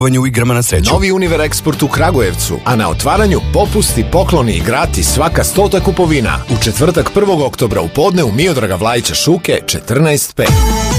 u igrama na sreću. Novi Univer Export u Kragujevcu, a na otvaranju popusti, pokloni i gratis svaka 100 kupovina. U četvrtak 1. oktobra u podne u Miodraga Vlajića Šuke 14.5.